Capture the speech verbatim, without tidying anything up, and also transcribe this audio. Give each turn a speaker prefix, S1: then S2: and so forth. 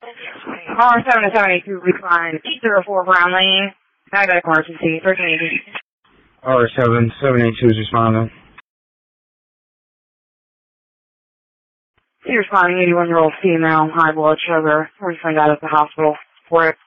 S1: R seven seven eight two, recline, eight zero four Brown Lane, diabetic emergency, thirteen eighty.
S2: R seven seven eight two is responding.
S1: You're responding, eighty-one-year-old female, high blood sugar. We're going to find out at the hospital for it.